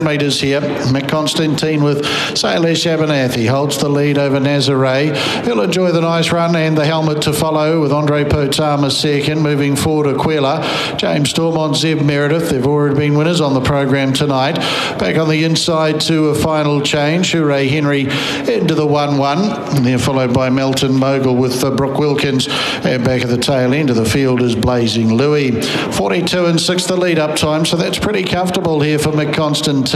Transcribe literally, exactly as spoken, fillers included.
metres here. McConstantine with Salish Abernathy holds the lead over Nazare. He'll enjoy the nice run and the helmet to follow with Andre Potama second. Moving forward, Aquila, James Stormont, Zeb Meredith. They've already been winners on the program tonight. Back on the inside to a final change. Hooray Henry into the one one. And they're followed by Melton Mogul with uh, Brooke Wilkins. And back at the tail end of the field is Blazing Louis. forty-two and six the lead up time, so that's pretty comfortable here for McConstantine.